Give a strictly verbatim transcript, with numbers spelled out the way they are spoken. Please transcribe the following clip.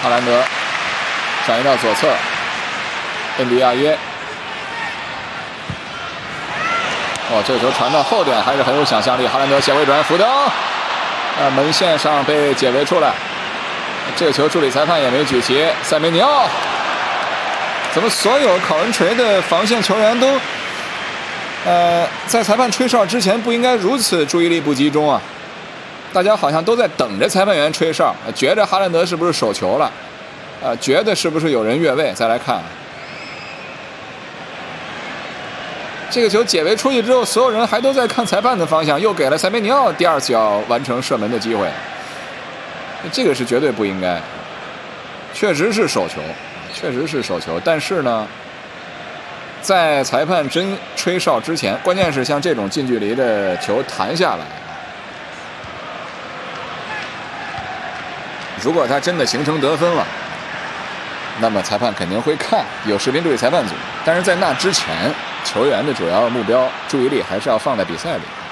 哈兰德转移到左侧，恩迪亚耶。哦，这个球传到后点还是很有想象力。哈兰德斜回转，福登，啊，门线上被解围出来。这个球助理裁判也没举旗。塞梅尼奥，怎么所有考文垂的防线球员都，呃，在裁判吹哨之前不应该如此注意力不集中啊？大家好像都在等着裁判员吹哨，觉着哈兰德是不是手球了，呃，觉得是不是有人越位。再来看。这个球解围出去之后，所有人还都在看裁判的方向，又给了塞梅尼奥第二次要完成射门的机会。这个是绝对不应该，确实是手球，确实是手球。但是呢，在裁判真吹哨之前，关键是像这种近距离的球弹下来，如果他真的形成得分了，那么裁判肯定会看，有视频助理裁判组。但是在那之前，球员的主要目标注意力还是要放在比赛里。